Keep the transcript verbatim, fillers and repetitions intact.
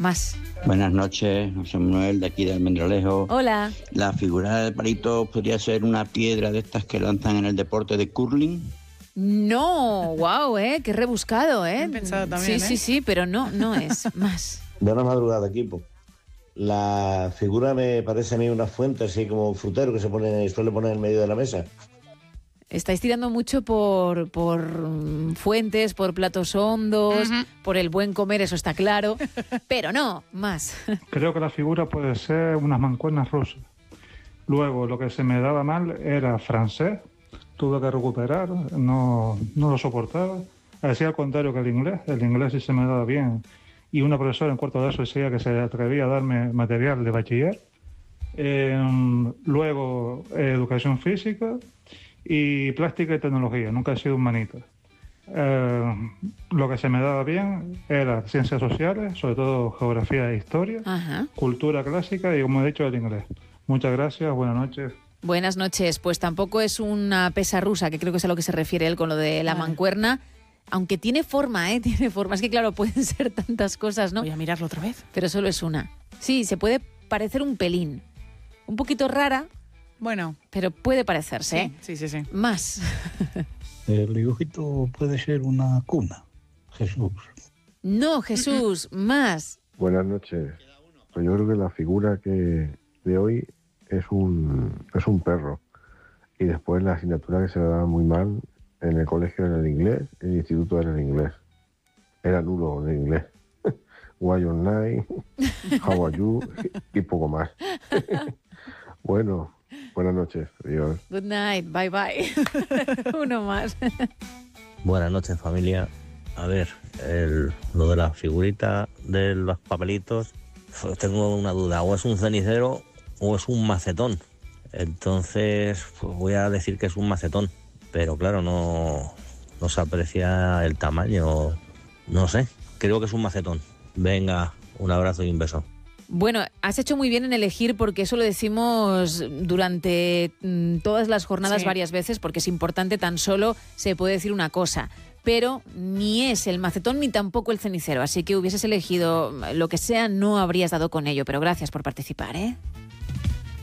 más. Buenas noches, José Manuel, de aquí de Almendralejo. Hola. La figura del palito podría ser una piedra de estas que lanzan en el deporte de curling. No, wow, ¿eh? Qué rebuscado, ¿eh? Bien pensado también, sí, ¿eh? sí, sí, pero no, no es más. Buena madrugada, equipo. La figura me parece a mí una fuente, así como frutero que se pone, suele poner en medio de la mesa. Estáis tirando mucho por, por mm, fuentes, por platos hondos, uh-huh. por el buen comer, eso está claro, pero no, más. Creo que la figura puede ser unas mancuernas rusas. Luego, lo que se me daba mal era francés, tuve que recuperar, no, no lo soportaba. Hacía al contrario que el inglés, el inglés sí se me daba bien. Y una profesora en cuarto de eso decía que se atrevía a darme material de bachiller. Eh, luego, eh, educación física y plástica y tecnología. Nunca he sido humanista. Eh, lo que se me daba bien era ciencias sociales, sobre todo geografía e historia, Ajá. cultura clásica y, como he dicho, el inglés. Muchas gracias, buenas noches. Buenas noches. Pues tampoco es una pesa rusa, que creo que es a lo que se refiere él con lo de la mancuerna. Aunque tiene forma, ¿eh? Tiene forma. Es que, claro, pueden ser tantas cosas, ¿no? Voy a mirarlo otra vez. Pero solo es una. Sí, se puede parecer un pelín. Un poquito rara. Bueno. Pero puede parecerse, ¿eh? Sí, sí, sí. sí. Más. El dibujito puede ser una cuna. Jesús. No, Jesús. Más. Buenas noches. Pues yo creo que la figura que de hoy es un, es un perro. Y después la asignatura que se le daba muy mal en el colegio era el inglés, en el instituto era el inglés. Era nulo el inglés. Why your name, how are you, y poco más. Bueno, buenas noches, adiós. Good night, bye bye. Uno más. Buenas noches, familia. A ver, el, lo de la figurita de los papelitos, tengo una duda, o es un cenicero o es un macetón. Entonces, pues voy a decir que es un macetón. Pero claro, no, no se aprecia el tamaño, no sé, creo que es un macetón. Venga, un abrazo y un beso. Bueno, has hecho muy bien en elegir porque eso lo decimos durante mm, todas las jornadas sí. varias veces porque es importante, tan solo se puede decir una cosa. Pero ni es el macetón ni tampoco el cenicero, así que hubieses elegido lo que sea, no habrías dado con ello. Pero gracias por participar, ¿eh?